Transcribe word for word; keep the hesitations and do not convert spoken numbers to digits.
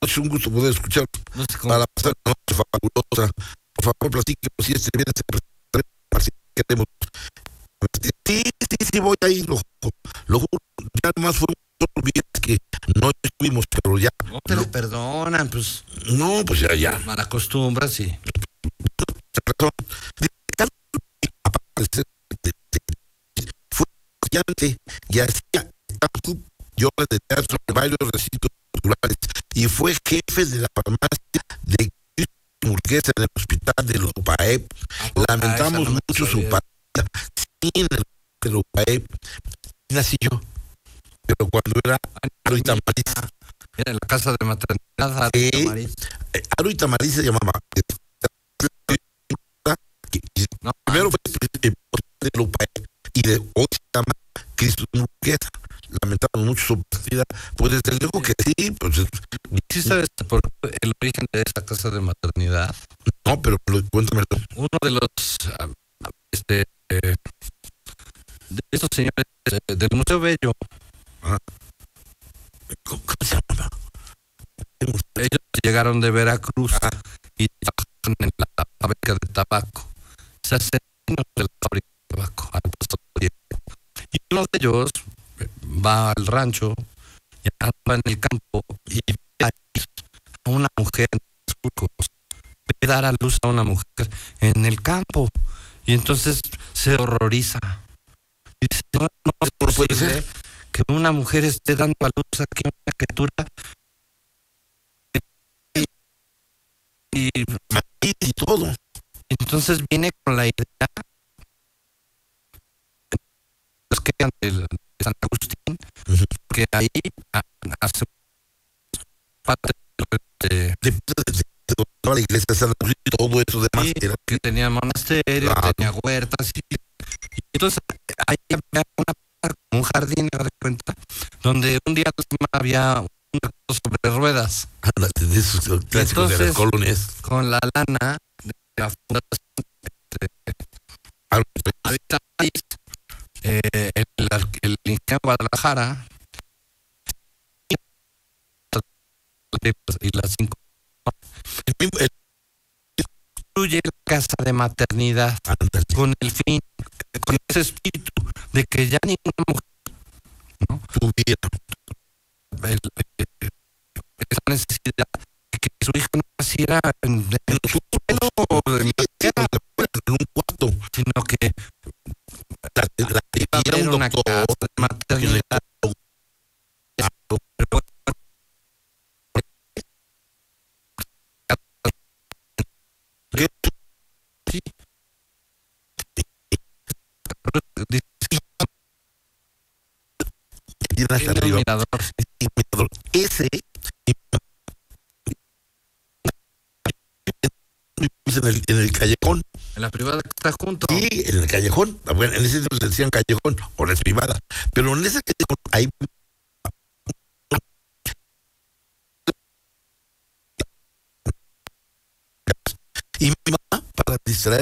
noches, un gusto poder escuchar No sé cómo. para pasar una noche fabulosa. Por favor, platíquenos si este viernes se presenta, si queremos. Sí, sí, sí, voy a ir, lo, lo juro. Ya nomás fue un viernes que no estuvimos, pero ya. No te lo perdonan, pues. No, pues ya, ya. Malacostumbras y. Razón. Fue estudiante y hacía yo de teatro de varios recintos culturales y fue jefe de la farmacia de Murguesa en el hospital de los Lopaep. Lamentamos no mucho su partida sin el Lopaep. Nací yo, pero cuando era Aro y Tamariz. Era en la casa de maternidad, Aro y Tamariz. Eh, Aro y Tamariz se llamaba. No, primero fue el de Lopaep y de hoy se llama Cristo Murguesa. Lamentamos mucho su partida, pues desde luego que sí, pues. ¿Sí sabes por el origen de esa casa de maternidad? No, pero cuéntame. Uno de los este eh, de estos señores eh, del Museo Bello. Ah. ¿Cómo, cómo se llama? Ellos llegaron de Veracruz ah. y trabajan en la fábrica de tabaco. Se hacen de la fábrica de tabaco al paso del tiempo. Y uno de ellos va al rancho, y anda en el campo y ve a una mujer en los surcos, ve dar a luz a una mujer en el campo y entonces se horroriza. Dice, no, no es posible que una mujer esté dando a luz aquí a una criatura y, y, y todo. Entonces viene con la idea los que eran de, de San Agustín, uh-huh. que ahí hace parte de, de, de, de la iglesia de San Agustín y todo eso demás. Sí, era, que tenía monasterio, claro. tenía huertas y, y entonces ahí había una, un jardín, me doy cuenta, donde un día había un gato sobre ruedas. De esos clásicos de las colonias. Con la lana de la fundación de, de, de, Eh, el, el ingeniero Guadalajara y las cinco construye la casa de maternidad con el fin, con ese espíritu de que ya ninguna mujer ¿no? tuviera el, el, esa necesidad de que su hija no naciera en, en su suelo o en, en un cuarto, sino que la, la, la, iba a haber una casa de maternidad. Sí. Ese en el, en el callejón. En la privada que está junto. Sí, en el callejón. Bueno, en ese se decían callejón o la privada. Pero en ese callejón hay. Y mi mamá, para distraer